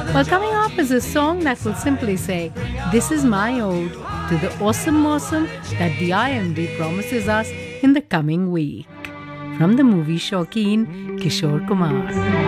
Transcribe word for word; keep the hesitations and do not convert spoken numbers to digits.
Well, coming up is a song that will simply say, "This is my ode to the awesome mawsum that the I M D promises us in the coming week." From the movie Shauqeen, Kishore Kumar.